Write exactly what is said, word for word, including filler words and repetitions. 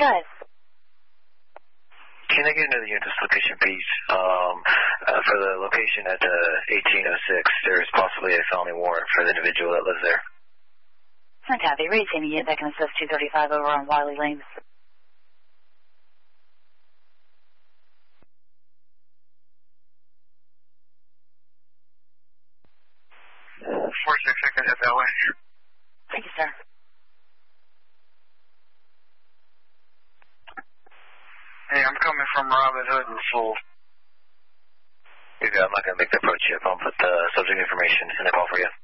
guys. Can I get another unit this location, please? Um, uh, for the location at uh, eighteen oh six, there's possibly a felony warrant for the individual that lives there. Copy. Raising the unit that can assist two thirty-five over on Wiley Lane. four six six, head that way. Thank you, sir. Hey, I'm coming from Robin Hood and Full. I'm not going to make the approach yet. I'll put the subject information in the call for you.